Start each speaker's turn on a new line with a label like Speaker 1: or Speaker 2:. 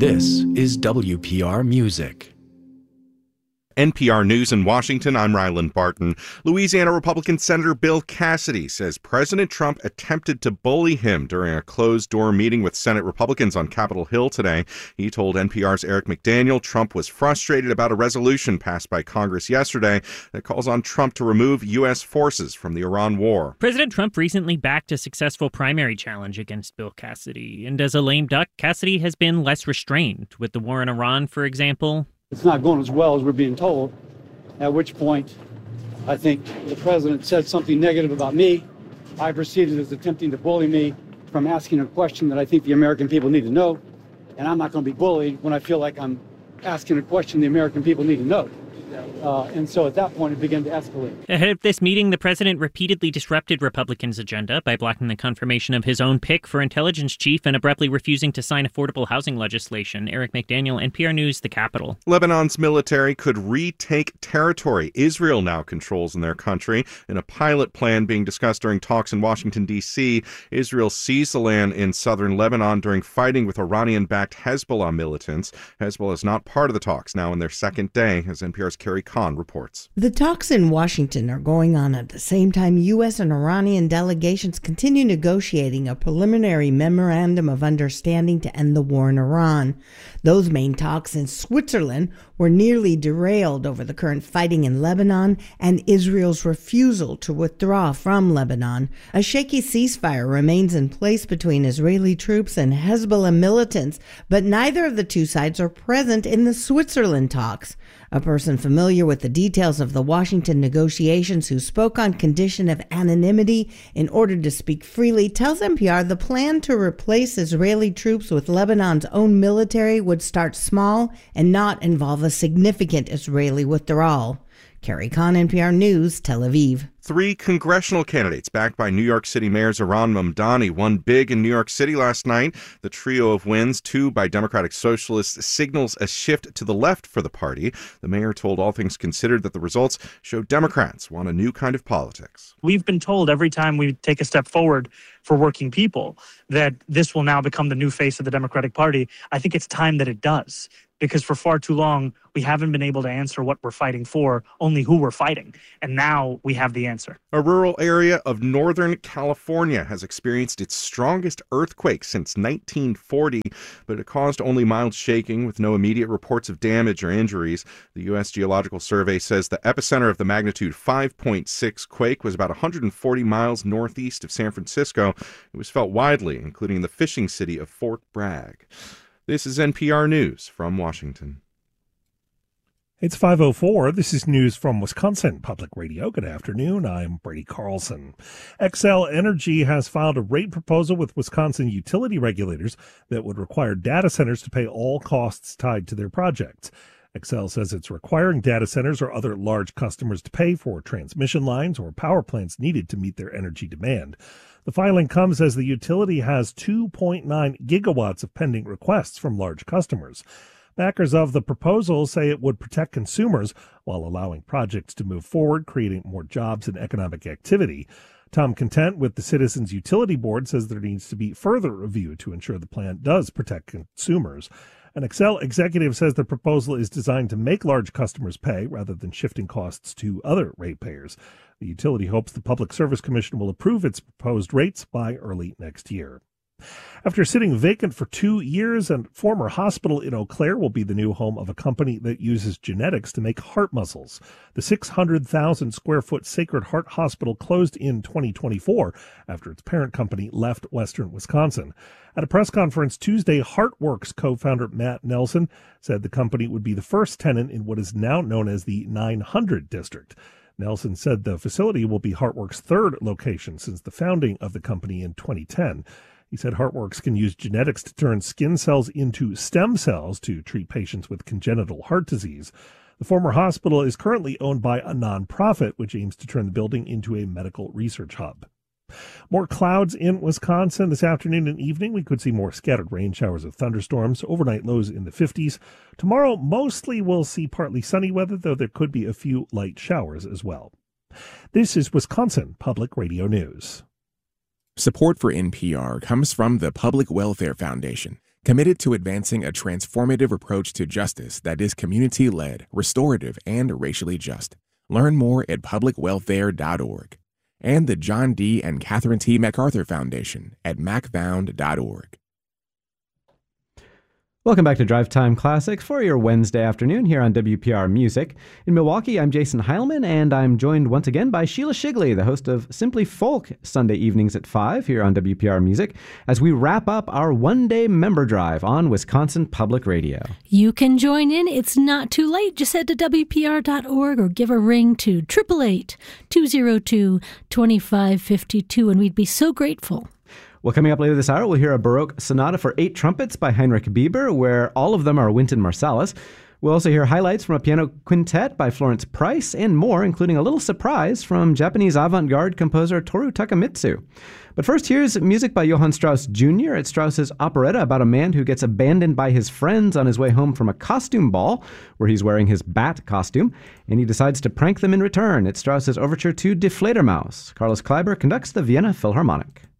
Speaker 1: This is WPR Music.
Speaker 2: NPR News in Washington, I'm Ryland Barton. Louisiana Republican Senator Bill Cassidy says President Trump attempted to bully him during a closed-door meeting with Senate Republicans on Capitol Hill today. He told NPR's Eric McDaniel Trump was frustrated about a resolution passed by Congress yesterday that calls on Trump to remove U.S. forces from the Iran war.
Speaker 3: President Trump recently backed a successful primary challenge against Bill Cassidy, and as a lame duck, Cassidy has been less restrained. With the war in Iran, for example,
Speaker 4: it's not going as well as we're being told, at which point I think the president said something negative about me. I proceeded as attempting to bully me from asking a question that I think the American people need to know, and I'm not going to be bullied when I feel like I'm asking a question the American people need to know. And so at that point, it began to escalate.
Speaker 3: Ahead of this meeting, the president repeatedly disrupted Republicans' agenda by blocking the confirmation of his own pick for intelligence chief and abruptly refusing to sign affordable housing legislation. Eric McDaniel, NPR News, the Capitol.
Speaker 2: Lebanon's military could retake territory Israel now controls in their country. In a pilot plan being discussed during talks in Washington, D.C., Israel seized the land in southern Lebanon during fighting with Iranian-backed Hezbollah militants. Hezbollah is not part of the talks, now in their second day, as NPR's Carrie Kahn reports.
Speaker 5: The talks in Washington are going on at the same time U.S. and Iranian delegations continue negotiating a preliminary memorandum of understanding to end the war in Iran. Those main talks in Switzerland were nearly derailed over the current fighting in Lebanon and Israel's refusal to withdraw from Lebanon. A shaky ceasefire remains in place between Israeli troops and Hezbollah militants, but neither of the two sides are present in the Switzerland talks. A person familiar with the details of the Washington negotiations who spoke on condition of anonymity in order to speak freely tells NPR the plan to replace Israeli troops with Lebanon's own military would start small and not involve a significant Israeli withdrawal. Carrie Kahn, NPR News, Tel Aviv.
Speaker 2: 3 congressional candidates backed by New York City Mayor Zohran Mamdani won big in New York City last night. The trio of wins, 2 by Democratic Socialists, signals a shift to the left for the party. The mayor told All Things Considered that the results show Democrats want a new kind of politics.
Speaker 6: We've been told every time we take a step forward for working people that this will now become the new face of the Democratic Party. I think it's time that it does, because for far too long, we haven't been able to answer what we're fighting for, only who we're fighting. And now we have the answer.
Speaker 2: A rural area of Northern California has experienced its strongest earthquake since 1940, but it caused only mild shaking with no immediate reports of damage or injuries. The U.S. Geological Survey says the epicenter of the magnitude 5.6 quake was about 140 miles northeast of San Francisco. It was felt widely, including the fishing city of Fort Bragg. This is NPR News from Washington.
Speaker 7: It's 5:04. This is news from Wisconsin Public Radio. Good afternoon. I'm Brady Carlson. Xcel Energy has filed a rate proposal with Wisconsin utility regulators that would require data centers to pay all costs tied to their projects. Xcel says it's requiring data centers or other large customers to pay for transmission lines or power plants needed to meet their energy demand. The filing comes as the utility has 2.9 gigawatts of pending requests from large customers. Backers of the proposal say it would protect consumers while allowing projects to move forward, creating more jobs and economic activity. Tom Content with the Citizens Utility Board says there needs to be further review to ensure the plan does protect consumers. An Xcel executive says the proposal is designed to make large customers pay rather than shifting costs to other ratepayers. The utility hopes the Public Service Commission will approve its proposed rates by early next year. After sitting vacant for 2 years, a former hospital in Eau Claire will be the new home of a company that uses genetics to make heart muscles. The 600,000 square foot Sacred Heart Hospital closed in 2024 after its parent company left western Wisconsin. At a press conference Tuesday, HeartWorks co-founder Matt Nelson said the company would be the first tenant in what is now known as the 900 district. Nelson said the facility will be HeartWorks' third location since the founding of the company in 2010. He said HeartWorks can use genetics to turn skin cells into stem cells to treat patients with congenital heart disease. The former hospital is currently owned by a nonprofit, which aims to turn the building into a medical research hub. More clouds in Wisconsin this afternoon and evening. We could see more scattered rain showers of thunderstorms, overnight lows in the 50s. Tomorrow, mostly we'll see partly sunny weather, though there could be a few light showers as well. This is Wisconsin Public Radio News.
Speaker 1: Support for NPR comes from the Public Welfare Foundation,
Speaker 8: committed to advancing a transformative approach to justice that is community-led, restorative, and racially just. Learn more at publicwelfare.org. And the John D. and Catherine T. MacArthur Foundation at macfound.org.
Speaker 9: Welcome back to Drive Time Classics for your Wednesday afternoon here on WPR Music. In Milwaukee, I'm Jason Heilman, and I'm joined once again by Sheila Shigley, the host of Simply Folk Sunday evenings at 5 here on WPR Music, as we wrap up our one-day member drive on Wisconsin Public Radio.
Speaker 10: You can join in. It's not too late. Just head to WPR.org or give a ring to 888-202-2552, and we'd be so grateful.
Speaker 9: Well, coming up later this hour, we'll hear a Baroque sonata for 8 trumpets by Heinrich Bieber, where all of them are Wynton Marsalis. We'll also hear highlights from a piano quintet by Florence Price and more, including a little surprise from Japanese avant-garde composer Toru Takemitsu. But first, here's music by Johann Strauss Jr. It's Strauss's operetta about a man who gets abandoned by his friends on his way home from a costume ball, where he's wearing his bat costume, and he decides to prank them in return. It's Strauss's overture to Die Fledermaus. Carlos Kleiber conducts the Vienna Philharmonic.